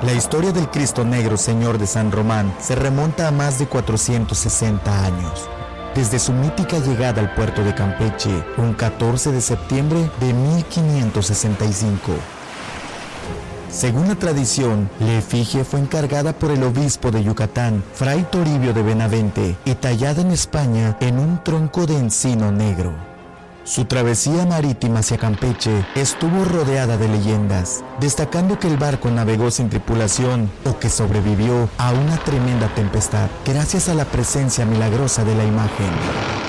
La historia del Cristo Negro, Señor de San Román, se remonta a más de 460 años. Desde su mítica llegada al puerto de Campeche, un 14 de septiembre de 1565. Según la tradición, la efigie fue encargada por el obispo de Yucatán, Fray Toribio de Benavente, y tallada en España en un tronco de encino negro. Su travesía marítima hacia Campeche estuvo rodeada de leyendas, destacando que el barco navegó sin tripulación o que sobrevivió a una tremenda tempestad, gracias a la presencia milagrosa de la imagen.